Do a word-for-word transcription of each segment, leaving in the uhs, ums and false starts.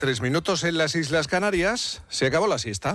Tres minutos en las Islas Canarias. Se acabó la siesta.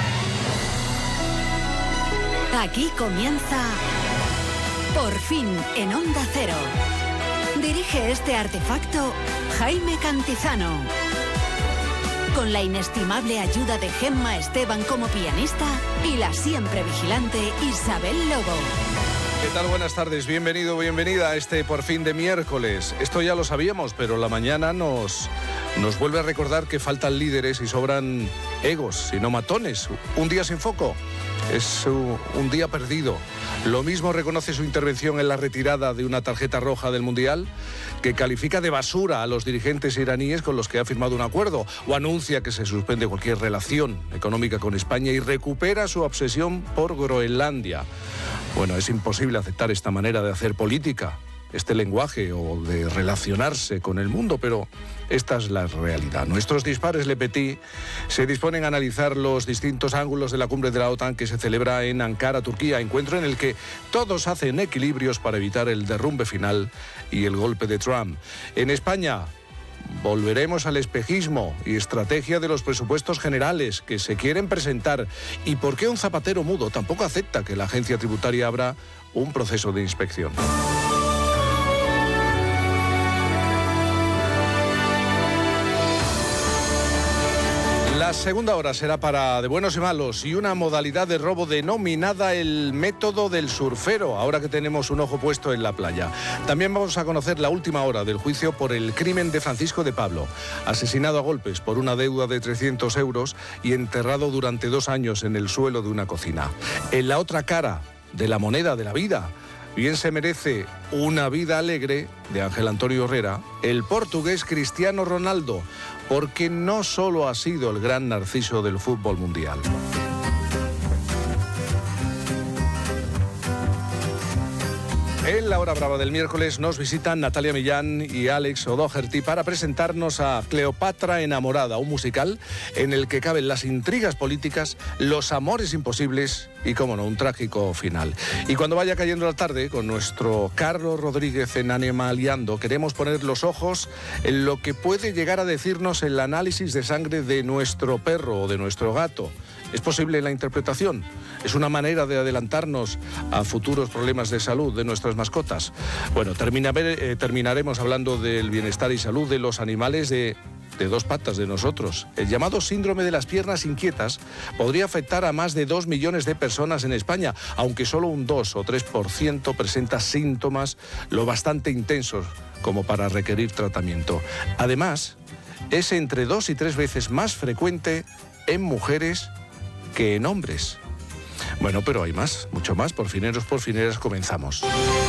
Aquí comienza Por fin en Onda Cero. Dirige este artefacto Jaime Cantizano. Con la inestimable ayuda de Gemma Esteban como pianista y la siempre vigilante Isabel Lobo. ¿Qué tal? Buenas tardes, bienvenido, bienvenida a este Por fin de miércoles. Esto ya lo sabíamos, pero la mañana nos, nos vuelve a recordar que faltan líderes y sobran egos, sino matones. Un día sin foco es un día perdido. Lo mismo reconoce su intervención en la retirada de una tarjeta roja del Mundial, que califica de basura a los dirigentes iraníes con los que ha firmado un acuerdo, o anuncia que se suspende cualquier relación económica con España y recupera su obsesión por Groenlandia. Bueno, es imposible aceptar esta manera de hacer política, este lenguaje o de relacionarse con el mundo, pero esta es la realidad. Nuestros dispares Le Petit se disponen a analizar los distintos ángulos de la cumbre de la OTAN que se celebra en Ankara, Turquía, encuentro en el que todos hacen equilibrios para evitar el derrumbe final y el golpe de Trump. En España volveremos al espejismo y estrategia de los presupuestos generales que se quieren presentar. ¿Y por qué un zapatero mudo tampoco acepta que la agencia tributaria abra un proceso de inspección? La segunda hora será para de buenos y malos y una modalidad de robo denominada el método del surfero, ahora que tenemos un ojo puesto en la playa. También vamos a conocer la última hora del juicio por el crimen de Francisco de Pablo, asesinado a golpes por una deuda de trescientos euros y enterrado durante dos años en el suelo de una cocina. En la otra cara de la moneda de la vida, bien se merece una vida alegre, de Ángel Antonio Herrera, el portugués Cristiano Ronaldo, porque no solo ha sido el gran narciso del fútbol mundial. En la hora brava del miércoles nos visitan Natalia Millán y Alex O'Doherty para presentarnos a Cleopatra enamorada, un musical en el que caben las intrigas políticas, los amores imposibles y, cómo no, un trágico final. Y cuando vaya cayendo la tarde, con nuestro Carlos Rodríguez en Animaliando, queremos poner los ojos en lo que puede llegar a decirnos el análisis de sangre de nuestro perro o de nuestro gato. ¿Es posible la interpretación? ¿Es una manera de adelantarnos a futuros problemas de salud de nuestras mascotas? Bueno, termina, eh, terminaremos hablando del bienestar y salud de los animales de, de dos patas de nosotros. El llamado síndrome de las piernas inquietas podría afectar a más de dos millones de personas en España, aunque solo un dos o tres por ciento presenta síntomas lo bastante intensos como para requerir tratamiento. Además, es entre dos y tres veces más frecuente en mujeres que en hombres. Bueno, pero hay más, mucho más. Por fineros, por fineras, comenzamos.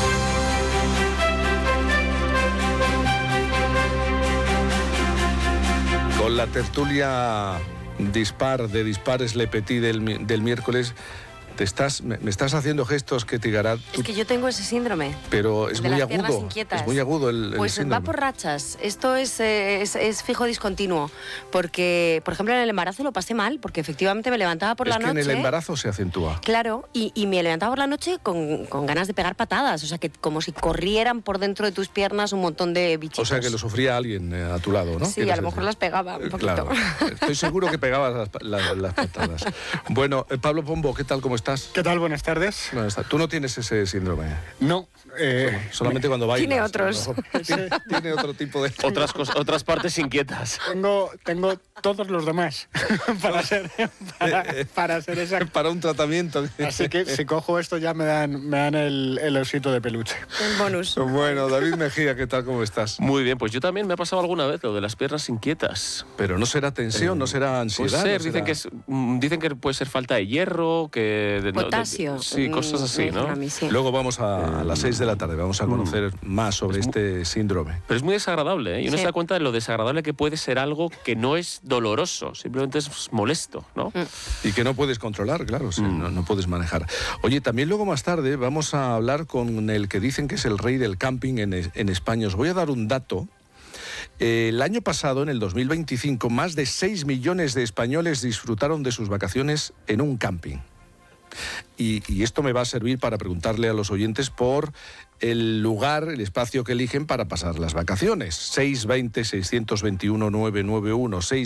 Con la tertulia dispar de dispares Le Petit del, del miércoles. Te estás, me, me estás haciendo gestos que te hará... Es que yo tengo ese síndrome. Pero es de muy las piernas agudo. Inquietas. Es muy agudo el, el pues síndrome. Va por rachas. Esto es, eh, es, es fijo discontinuo. Porque, por ejemplo, en el embarazo lo pasé mal, porque efectivamente me levantaba por es la que noche. En el embarazo se acentúa. Claro, y, y me levantaba por la noche con, con ganas de pegar patadas. O sea, que como si corrieran por dentro de tus piernas un montón de bichitos. O sea, que lo sufría alguien eh, a tu lado, ¿no? Sí, a lo mejor las pegaba un poquito. Claro. Estoy seguro que pegabas las, las, las patadas. Bueno, eh, Pablo Pombo, ¿qué tal? ¿Cómo estás? ¿Qué tal? Buenas tardes. Bueno, está. Tú no tienes ese síndrome. No. Eh, Solamente cuando bailas. Tiene otros. Tiene, tiene otro tipo de... Otras, cosas, otras partes inquietas. Tengo, tengo todos los demás para ser para, para ser exacto. Para un tratamiento. Así que si cojo esto ya me dan, me dan el, el osito de peluche. El bonus. Bueno, David Mejía, ¿qué tal? ¿Cómo estás? Muy bien, pues yo también me ha pasado alguna vez lo de las piernas inquietas. Pero no será tensión, eh, no será ansiedad. Puede ser, no dicen, será... que es, dicen que puede ser falta de hierro, que... De, Potasio. No, de, sí, cosas así, ¿no? Mí, sí. Luego vamos a, a las seis de la tarde, vamos a conocer mm. más sobre es este muy, síndrome. Pero es muy desagradable, ¿eh? Y uno sí. se da cuenta de lo desagradable que puede ser algo que no es doloroso, simplemente es molesto, ¿no? Mm. Y que no puedes controlar, claro, o sea, mm. no, no puedes manejar. Oye, también luego más tarde vamos a hablar con el que dicen que es el rey del camping en, en España. Os voy a dar un dato. Eh, el año pasado, en el dos mil veinticinco, más de seis millones de españoles disfrutaron de sus vacaciones en un camping. Y, y esto me va a servir para preguntarle a los oyentes por el lugar, el espacio que eligen para pasar las vacaciones. seis veinte, seiscientos veintiuno, novecientos noventa y uno, seis